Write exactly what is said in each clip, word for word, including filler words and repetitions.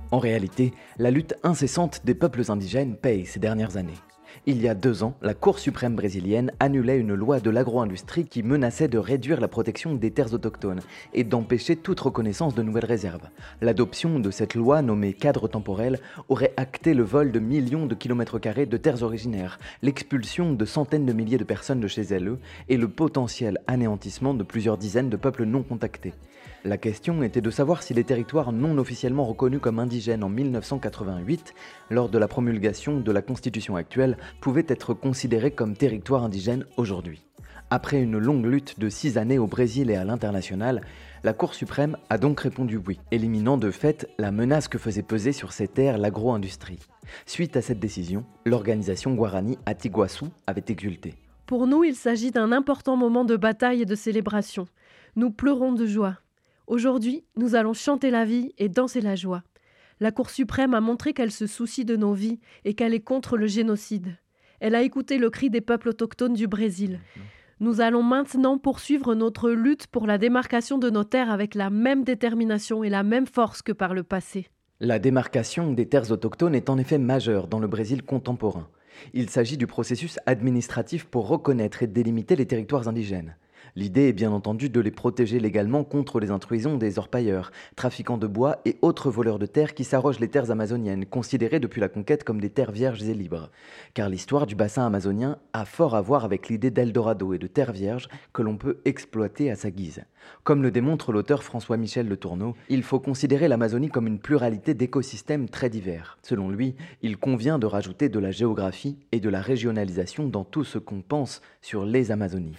En réalité, la lutte incessante des peuples indigènes paye ces dernières années. Il y a deux ans, la Cour suprême brésilienne annulait une loi de l'agro-industrie qui menaçait de réduire la protection des terres autochtones et d'empêcher toute reconnaissance de nouvelles réserves. L'adoption de cette loi nommée cadre temporel aurait acté le vol de millions de kilomètres carrés de terres originaires, l'expulsion de centaines de milliers de personnes de chez elles et le potentiel anéantissement de plusieurs dizaines de peuples non contactés. La question était de savoir si les territoires non officiellement reconnus comme indigènes en mille neuf cent quatre-vingt-huit, lors de la promulgation de la Constitution actuelle, pouvaient être considérés comme territoires indigènes aujourd'hui. Après une longue lutte de six années au Brésil et à l'international, la Cour suprême a donc répondu oui, éliminant de fait la menace que faisait peser sur ces terres l'agro-industrie. Suite à cette décision, l'organisation Guarani Atiguaçu avait exulté. Pour nous, il s'agit d'un important moment de bataille et de célébration. Nous pleurons de joie. Aujourd'hui, nous allons chanter la vie et danser la joie. La Cour suprême a montré qu'elle se soucie de nos vies et qu'elle est contre le génocide. Elle a écouté le cri des peuples autochtones du Brésil. Nous allons maintenant poursuivre notre lutte pour la démarcation de nos terres avec la même détermination et la même force que par le passé. La démarcation des terres autochtones est en effet majeure dans le Brésil contemporain. Il s'agit du processus administratif pour reconnaître et délimiter les territoires indigènes. L'idée est bien entendu de les protéger légalement contre les intrusions des orpailleurs, trafiquants de bois et autres voleurs de terre qui s'arrogent les terres amazoniennes, considérées depuis la conquête comme des terres vierges et libres. Car l'histoire du bassin amazonien a fort à voir avec l'idée d'Eldorado et de terre vierge que l'on peut exploiter à sa guise. Comme le démontre l'auteur François-Michel Le Tourneau, il faut considérer l'Amazonie comme une pluralité d'écosystèmes très divers. Selon lui, il convient de rajouter de la géographie et de la régionalisation dans tout ce qu'on pense sur les Amazonies.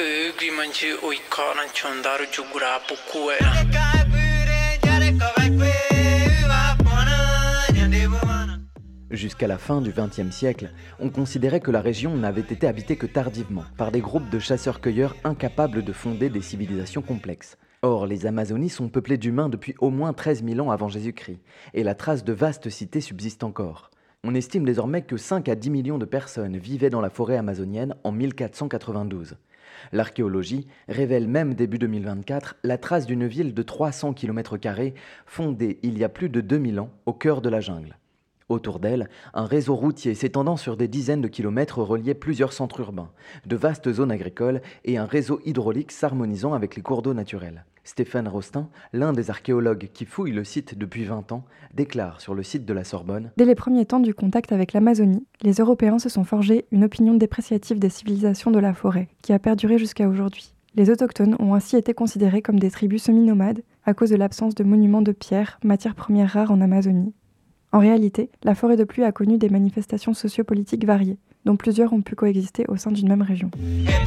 Jusqu'à la fin du vingtième siècle, on considérait que la région n'avait été habitée que tardivement, par des groupes de chasseurs-cueilleurs incapables de fonder des civilisations complexes. Or, les Amazonies sont peuplées d'humains depuis au moins treize mille ans avant Jésus-Christ, et la trace de vastes cités subsiste encore. On estime désormais que cinq à dix millions de personnes vivaient dans la forêt amazonienne en mille quatre cent quatre-vingt-douze. L'archéologie révèle même début deux mille vingt-quatre la trace d'une ville de trois cents kilomètres carrés fondée il y a plus de deux mille ans au cœur de la jungle. Autour d'elle, un réseau routier s'étendant sur des dizaines de kilomètres reliait plusieurs centres urbains, de vastes zones agricoles et un réseau hydraulique s'harmonisant avec les cours d'eau naturels. Stéphane Rostin, l'un des archéologues qui fouille le site depuis vingt ans, déclare sur le site de la Sorbonne : Dès les premiers temps du contact avec l'Amazonie, les Européens se sont forgés une opinion dépréciative des civilisations de la forêt, qui a perduré jusqu'à aujourd'hui. Les autochtones ont ainsi été considérés comme des tribus semi-nomades à cause de l'absence de monuments de pierre, matière première rare en Amazonie. En réalité, la forêt de pluie a connu des manifestations sociopolitiques variées, dont plusieurs ont pu coexister au sein d'une même région.